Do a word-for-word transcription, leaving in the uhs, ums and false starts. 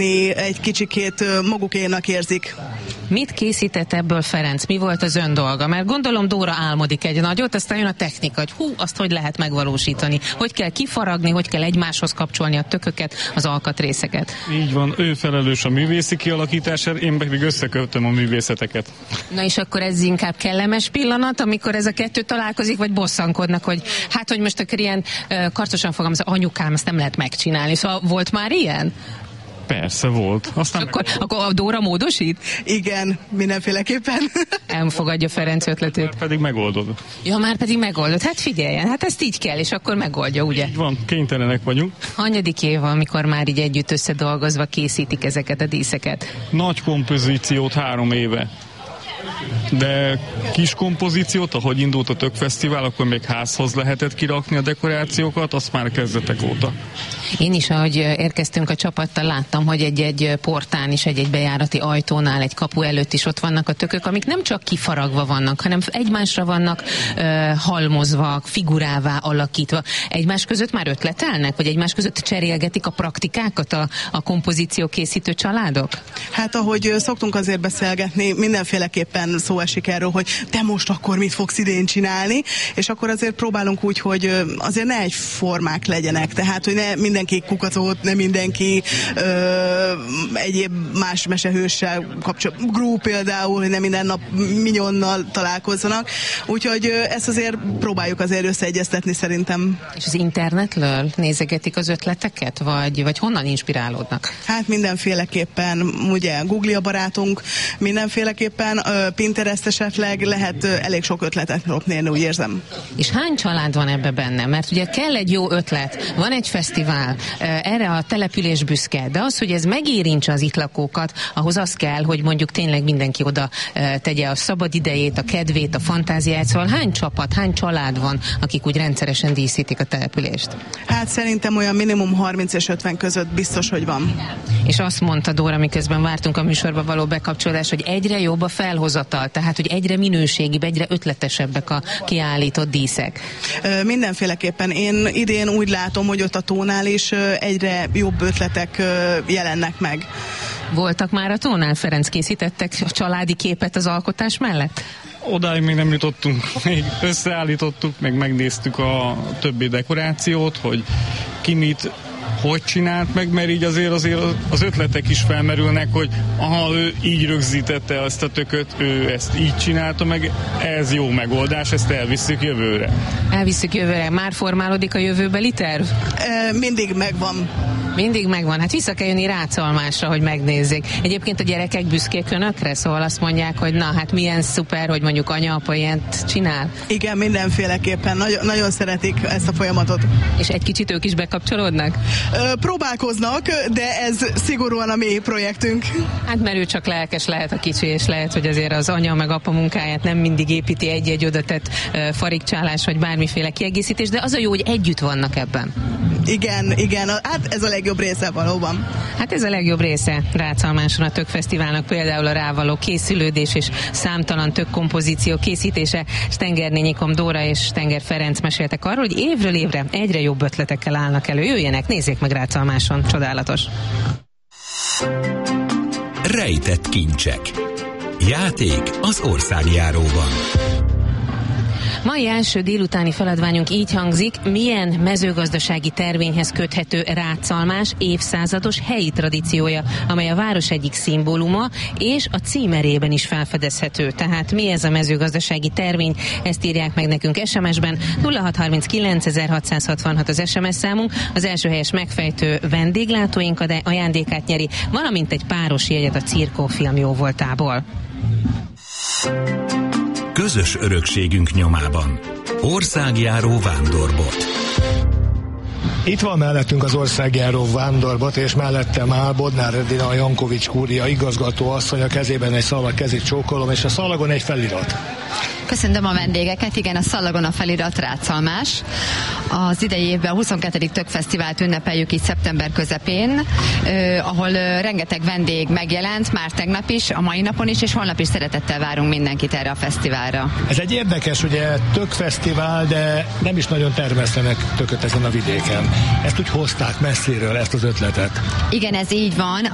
egy kicsikét magukénak érzik. Mit készített ebből Ferenc? Mi volt az ön dolga? Mert gondolom Dóra álmodik egy nagyot, aztán jön a technika, hogy hú, azt hogy lehet megvalósítani. Hogy kell kifaragni, hogy kell egymáshoz kapcsolni a tököket, az alkatrészeket. Így van, ő felelős a művészi kialakításért, én pedig összekötöm a művészeteket. Na és akkor ez inkább kellemes pillanat, amikor ez a kettő találkozik, vagy bosszankodnak, hogy hát, hogy most akkor ilyen uh, karcosan fogom, az anyukám, ezt nem lehet megcsinálni. Szóval volt már ilyen? Persze volt. Aztán akkor, akkor a Dóra módosít? Igen, mindenféleképpen. Elfogadja Ferenc ötletét. Már pedig megoldod. Ja, már pedig megoldod. Hát figyeljen, hát ezt így kell, és akkor megoldja, ugye? Így van, kénytelenek vagyunk. Hanyadik év, amikor már így együtt összedolgozva készítik ezeket a díszeket? Nagy kompozíciót három éve. De kis kompozíciót, ahogy indult a Tök Fesztivál, akkor még házhoz lehetett kirakni a dekorációkat, azt már kezdetek óta. Én is, ahogy érkeztünk a csapattal, láttam, hogy egy-egy portán is, egy-egy bejárati ajtónál, egy kapu előtt is ott vannak a tökök, amik nem csak kifaragva vannak, hanem egymásra vannak uh, halmozva, figurává alakítva. Egymás között már ötletelnek, vagy egymás között cserélgetik a praktikákat a, a kompozíció készítő családok? Hát ahogy szoktunk azért beszélgetni, mindenféleképpen szó esik erről, hogy te most akkor mit fogsz idén csinálni, és akkor azért próbálunk úgy, hogy azért ne egyformák legyenek, tehát hogy ne mindenki kukacót, ne mindenki ö, egyéb más mesehőssel kapcsolatban, Grú például, hogy nem minden nap Mignonnal találkozzanak, úgyhogy ezt azért próbáljuk azért összeegyeztetni szerintem. És az internetről nézegetik az ötleteket, vagy, vagy honnan inspirálódnak? Hát mindenféleképpen, ugye Google a barátunk, mindenféleképpen Pinterest esetleg lehet elég sok ötletet lopni, én úgy érzem. És hány család van ebbe benne? Mert ugye kell egy jó ötlet, van egy fesztivál, erre a település büszke, de az, hogy ez megérintse az itt lakókat, ahhoz az kell, hogy mondjuk tényleg mindenki oda tegye a szabad idejét, a kedvét, a fantáziát, szóval hány csapat, hány család van, akik úgy rendszeresen díszítik a települést? Hát szerintem olyan minimum harminc és ötven között biztos, hogy van. És azt mondta Dóra, miközben vártunk a műsorba való bekapcsolódás, hogy egyre jobb a felhozatal, tehát hogy egyre minőségibb, egyre ötletesebbek a kiállított díszek. Mindenféleképpen. Én idén úgy látom, hogy ott a Tónál is egyre jobb ötletek jelennek meg. Voltak már a Tónál, Ferenc, készítettek a családi képet az alkotás mellett? Odáig még nem jutottunk, még összeállítottuk, meg megnéztük a többi dekorációt, hogy ki mit, hogy csinált meg, mert így azért, azért az ötletek is felmerülnek, hogy aha, ő így rögzítette ezt a tököt, ő ezt így csinálta meg, ez jó megoldás, ezt elvisszük jövőre. Elvisszük jövőre. Már formálódik a jövőbeli terv? E, mindig megvan. Mindig megvan. Hát vissza kell jönni Ráczalmásra, hogy megnézzék. Egyébként a gyerekek büszkék önökre, szóval azt mondják, hogy na, hát milyen szuper, hogy mondjuk anya, apa ilyet csinál. Igen, mindenféleképpen. Nagyon, nagyon szeretik ezt a folyamatot. És egy kicsit ők is bekapcsolódnak? Ö, próbálkoznak, de ez szigorúan a mi projektünk. Hát mert ő csak lelkes lehet a kicsi, és lehet, hogy azért az anya meg apa munkáját nem mindig építi egy-egy odatett uh, farigcsálás, vagy bármiféle kiegészítés, de az a jó, hogy együtt vannak ebben. Igen, igen, hát ez a legjobb része valóban. Hát ez a legjobb része Ráczalmáson a Tök Fesztiválnak, például a rávaló készülődés és számtalan tök kompozíció készítése. Stengernényikom Dóra és Stenger Ferenc meséltek arról, hogy évről évre egyre jobb ötletekkel állnak elő. Jöjjenek, nézzék meg Ráczalmáson, csodálatos. Rejtett kincsek. Játék az országjáróban. Mai első délutáni feladványunk így hangzik: milyen mezőgazdasági tervényhez köthető Ráczalmás évszázados helyi tradíciója, amely a város egyik szimbóluma, és a címerében is felfedezhető. Tehát mi ez a mezőgazdasági tervény? Ezt írják meg nekünk es em es-ben. nulla hat harminckilenc ezerhatszázhatvanhat az es em es számunk. Az első helyes megfejtő vendéglátóink ajándékát nyeri, valamint egy páros jegyet a Cirkó film jóvoltából. Közös örökségünk nyomában. Országjáró vándorbolt. Itt van mellettünk az országjáró vándorbolt, és mellettem áll Bodnár Edina, a Jankovics kúria igazgató asszony, a kezében egy szalag, kezét csókolom, és a szalagon egy felirat. Köszöntöm a vendégeket, igen, a szalagon a felirat Ráczalmás. Az idei évben a huszonkettedik Tök Fesztivált ünnepeljük itt szeptember közepén, eh, ahol eh, rengeteg vendég megjelent, már tegnap is, a mai napon is, és holnap is szeretettel várunk mindenkit erre a fesztiválra. Ez egy érdekes, ugye, Tök Fesztivál, de nem is nagyon termesztenek tököt ezen a vidéken. Ezt úgy hozták messziről, ezt az ötletet. Igen, ez így van.